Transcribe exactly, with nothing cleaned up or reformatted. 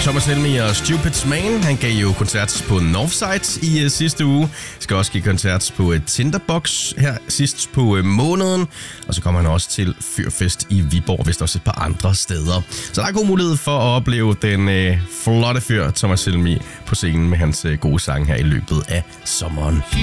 Thomas Helmig og Stupid Man. Han gav jo koncert på Northside i uh, sidste uge. Skal også give koncert på uh, Tinderbox her sidst på uh, måneden. Og så kommer han også til Fyrfest i Viborg, vist også et par andre steder. Så der er god mulighed for at opleve den uh, flotte fyr Thomas Helmig på scenen med hans uh, gode sang her i løbet af sommeren.